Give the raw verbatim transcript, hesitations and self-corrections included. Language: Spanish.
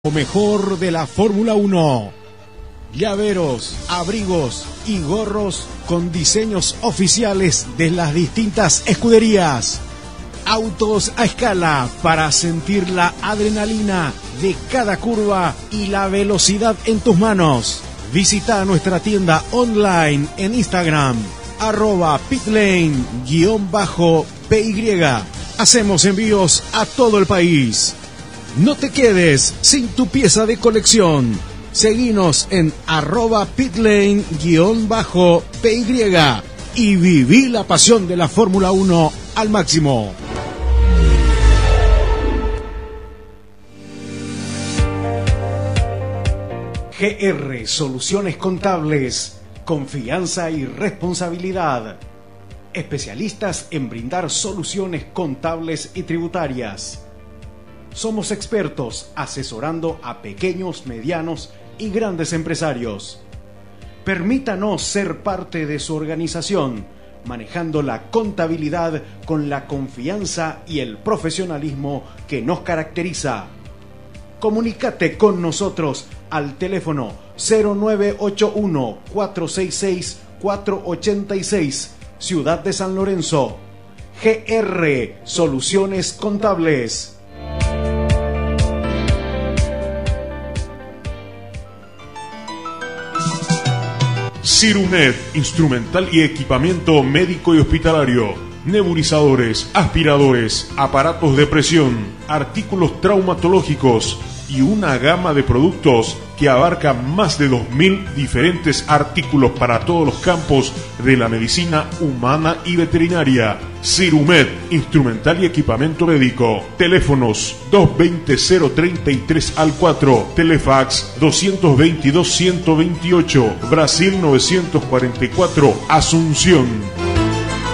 Lo mejor de la Fórmula uno. Llaveros, abrigos y gorros con diseños oficiales de las distintas escuderías. Autos a escala para sentir la adrenalina de cada curva y la velocidad en tus manos. Visita nuestra tienda online en Instagram, arroba pitlane-py. Hacemos envíos a todo el país. No te quedes sin tu pieza de colección. Seguinos en arroba pitlane-py y viví la pasión de la Fórmula uno al máximo. G R Soluciones Contables, confianza y responsabilidad. Especialistas en brindar soluciones contables y tributarias. Somos expertos asesorando a pequeños, medianos y grandes empresarios. Permítanos ser parte de su organización, manejando la contabilidad con la confianza y el profesionalismo que nos caracteriza. Comunícate con nosotros al teléfono cero nueve ocho uno, cuatro seis seis, cuatro ocho seis, Ciudad de San Lorenzo. G R Soluciones Contables. Cirunet, instrumental y equipamiento médico y hospitalario, nebulizadores, aspiradores, aparatos de presión, artículos traumatológicos y una gama de productos que abarca más de dos mil diferentes artículos para todos los campos de la medicina humana y veterinaria. Cirumet, instrumental y equipamiento médico. Teléfonos dos dos cero, cero treinta y tres al cuatro, Telefax dos dos dos, ciento veintiocho, Brasil novecientos cuarenta y cuatro, Asunción.